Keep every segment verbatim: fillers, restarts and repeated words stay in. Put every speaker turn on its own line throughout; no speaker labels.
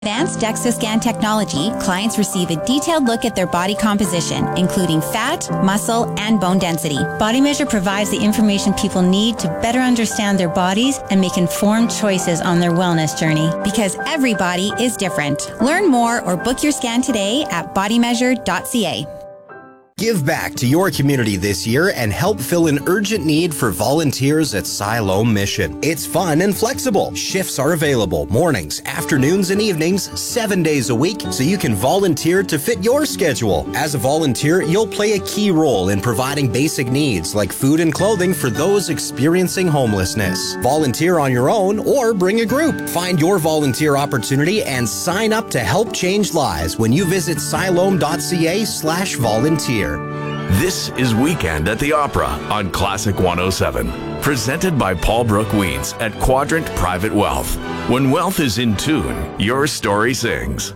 Advanced DEXA scan technology, clients receive a detailed look at their body composition, including fat, muscle, and bone density. Body Measure provides the information people need to better understand their bodies and make informed choices on their wellness journey. Because every body is different. Learn more or book your scan today at body measure dot c a.
Give back to your community this year and help fill an urgent need for volunteers at Siloam Mission. It's fun and flexible. Shifts are available mornings, afternoons, and evenings, seven days a week, so you can volunteer to fit your schedule. As a volunteer, you'll play a key role in providing basic needs like food and clothing for those experiencing homelessness. Volunteer on your own or bring a group. Find your volunteer opportunity and sign up to help change lives when you visit siloam dot c a slash volunteer.
This is Weekend at the Opera on Classic one oh seven. Presented by Paul Brooke Weeds at Quadrant Private Wealth. When wealth is in tune, your story sings.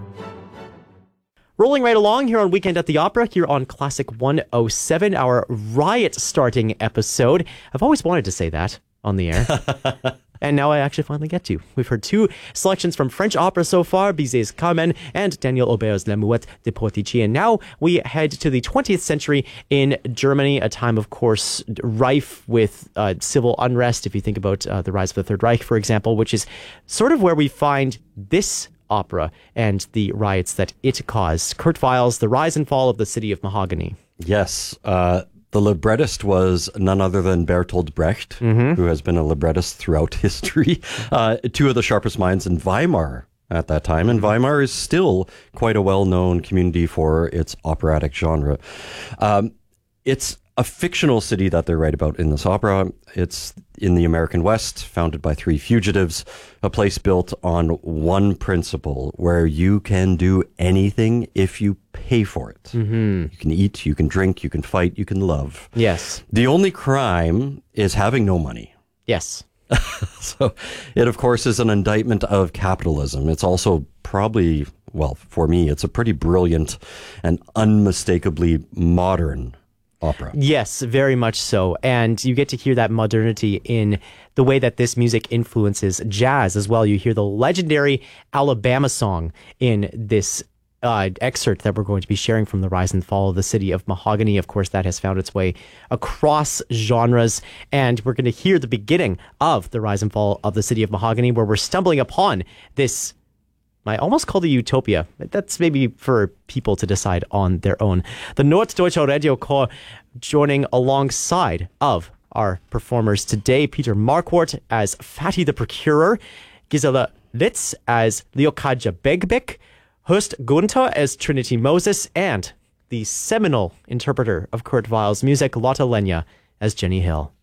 Rolling right along here on Weekend at the Opera, here on Classic one oh seven, our riot-starting episode. I've always wanted to say that on the air. And now I actually finally get to. We've heard two selections from French opera so far, Bizet's Carmen and Daniel Auber's La Muette de Portici. And now we head to the twentieth century in Germany, a time, of course, rife with uh, civil unrest. If you think about uh, the rise of the Third Reich, for example, which is sort of where we find this opera and the riots that it caused. Kurt Weill's The Rise and Fall of the City of Mahogany.
Yes, uh, the librettist was none other than Bertolt Brecht, mm-hmm. who has been a librettist throughout history. Uh, two of the sharpest minds in Weimar at that time. And Weimar is still quite a well-known community for its operatic genre. Um, it's a fictional city that they write about in this opera. It's in the American West, founded by three fugitives, a place built on one principle where you can do anything if you pay for it. Mm-hmm. You can eat, you can drink, you can fight, you can love.
Yes.
The only crime is having no money.
Yes.
So it, of course, is an indictment of capitalism. It's also probably, well, for me, it's a pretty brilliant and unmistakably modern opera.
Yes, very much so. And you get to hear that modernity in the way that this music influences jazz as well. You hear the legendary Alabama song in this uh, excerpt that we're going to be sharing from The Rise and Fall of the City of Mahogany. Of course, that has found its way across genres. And we're going to hear the beginning of The Rise and Fall of the City of Mahogany, where we're stumbling upon this, I almost called it utopia. That's maybe for people to decide on their own. The Norddeutscher Radio Chor joining alongside of our performers today. Peter Marquardt as Fatty the Procurer, Gisela Litz as Leocadia Begbek, Horst Gunther as Trinity Moses, and the seminal interpreter of Kurt Weill's music, Lotte Lenya, as Jenny Hill.